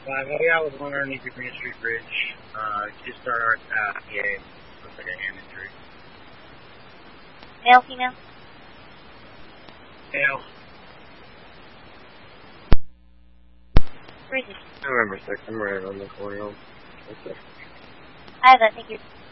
Yeah, I was wondering underneath the Green Street Bridge. Just start our PA. Looks like a hand injury. Male, female? Male. 360. November 6th. I'm right on the corner. I have that. Thank you.